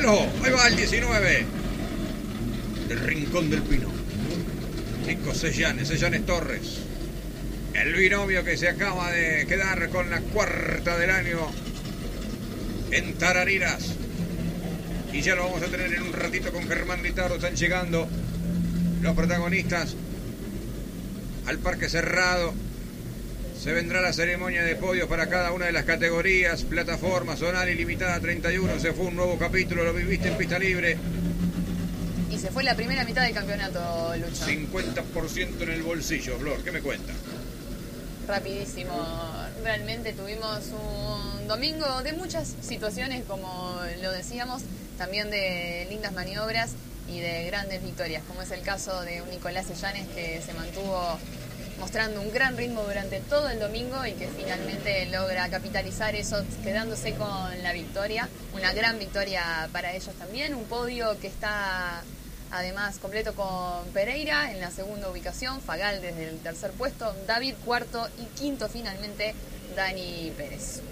Pino. Ahí va el 19. El Rincón del Pino. Nico Sellanes Torres. El binomio que se acaba de quedar con la cuarta del año en Tarariras. Y ya lo vamos a tener en un ratito con Germán Litardo. Están llegando los protagonistas al Parque Cerrado. Se vendrá la ceremonia de podios para cada una de las categorías. Plataforma, zonal y limitada 31. Se fue un nuevo capítulo, lo viviste en pista libre. Y se fue la primera mitad del campeonato, Lucho. 50% en el bolsillo, Flor. ¿Qué me cuenta? Rapidísimo. Realmente tuvimos un domingo de muchas situaciones, como lo decíamos, también de lindas maniobras y de grandes victorias, como es el caso de un Nicolás Sellanes que se mantuvo mostrando un gran ritmo durante todo el domingo y que finalmente logra capitalizar eso, quedándose con la victoria. Una gran victoria para ellos también, un podio que está además completo con Pereira en la segunda ubicación, Fagal desde el tercer puesto, David cuarto y quinto finalmente Dani Pérez.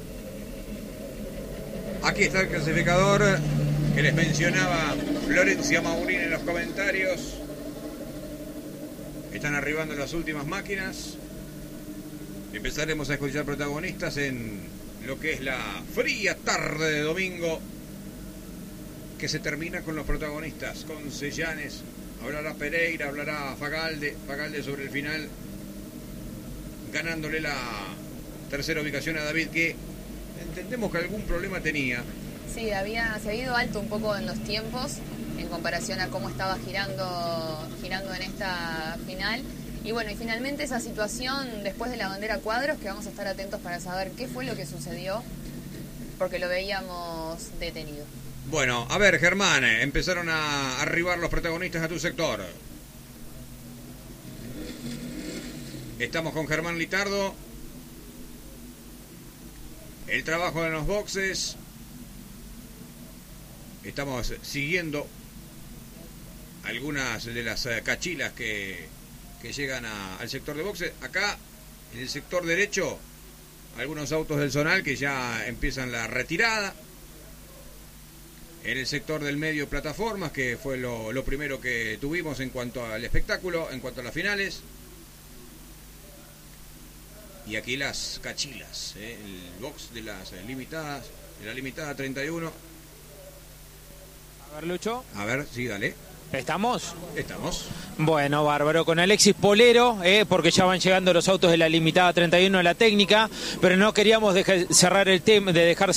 Aquí está el clasificador que les mencionaba Florencia Maurín en los comentarios. Están arribando las últimas máquinas. Empezaremos a escuchar protagonistas en lo que es la fría tarde de domingo, que se termina con los protagonistas, con Sellanes. Hablará Pereira, hablará Fagalde sobre el final, ganándole la tercera ubicación a David, que entendemos que algún problema tenía. Sí, se había ido alto un poco en los tiempos en comparación a cómo estaba girando en esta final. Y bueno, y finalmente esa situación después de la bandera cuadros, que vamos a estar atentos para saber qué fue lo que sucedió, porque lo veíamos detenido. Bueno, a ver, Germán, empezaron a arribar los protagonistas a tu sector. Estamos con Germán Litardo. El trabajo en los boxes. Estamos siguiendo algunas de las cachilas que llegan al sector de boxes. Acá, en el sector derecho, algunos autos del zonal que ya empiezan la retirada. En el sector del medio, plataformas, que fue lo primero que tuvimos en cuanto al espectáculo, en cuanto a las finales. Y aquí las cachilas, el box de las limitadas, de la limitada 31. A ver, Lucho. A ver, sí, dale. ¿Estamos? Estamos. Bueno, bárbaro, con Alexis Polero, porque ya van llegando los autos de la limitada 31 a la técnica, pero no queríamos dejar cerrar el tema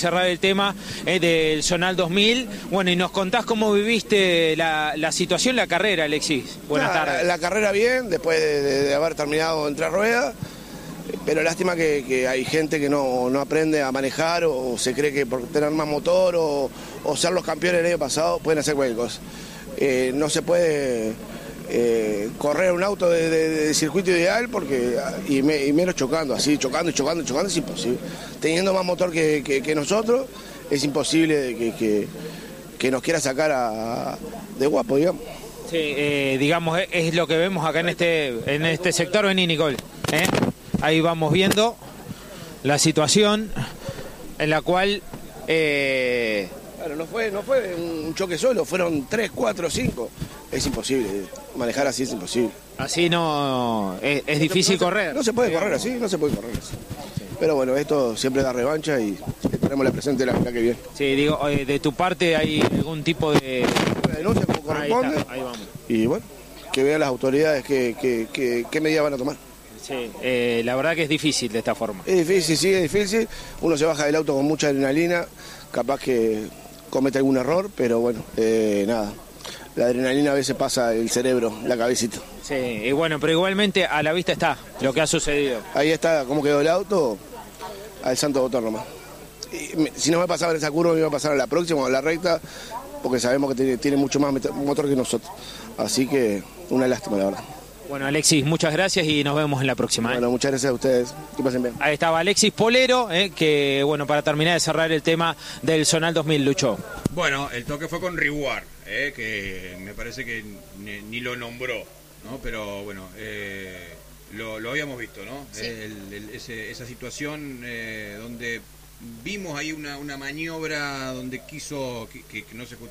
del Zonal 2000. Bueno, y nos contás cómo viviste la situación, la carrera, Alexis. Buenas tardes. La carrera bien, después de haber terminado en 3 ruedas, pero lástima que hay gente que no aprende a manejar o se cree que por tener más motor o ser los campeones el año pasado pueden hacer cualquier cosa. No se puede correr un auto de circuito ideal porque y menos chocando es imposible. Teniendo más motor que nosotros es imposible que nos quiera sacar de guapo, digamos. Sí, digamos, es lo que vemos acá en este sector. Vení, Nicole. Ahí vamos viendo la situación en la cual... Claro, no fue un choque solo, fueron 3, 4, 5. Es imposible, manejar así es imposible. Así no, es difícil correr. No se puede correr así. Pero bueno, esto siempre da revancha y tenemos la presente la que viene. Sí, digo, de tu parte hay algún tipo de... Una denuncia como corresponde. Ahí vamos. Y bueno, que vean las autoridades qué medidas van a tomar. Sí, la verdad que es difícil de esta forma. Es difícil, sí, es difícil. Uno se baja del auto con mucha adrenalina, capaz que comete algún error, pero bueno, nada. La adrenalina a veces pasa el cerebro, la cabecita. Sí, y bueno, pero igualmente a la vista está lo que ha sucedido. Ahí está cómo quedó el auto, al santo botón nomás. Y si no me pasaba en esa curva, me iba a pasar a la próxima, a la recta, porque sabemos que tiene mucho más motor que nosotros. Así que una lástima, la verdad. Bueno, Alexis, muchas gracias y nos vemos en la próxima. Bueno, muchas gracias a ustedes. Que pasen bien. Ahí estaba Alexis Polero, que bueno, para terminar de cerrar el tema del Zonal 2000, Lucho. Bueno, el toque fue con Riguar, que me parece que ni lo nombró, ¿no? Pero bueno, lo habíamos visto, ¿no? Sí. Esa situación donde vimos ahí una maniobra donde quiso que no se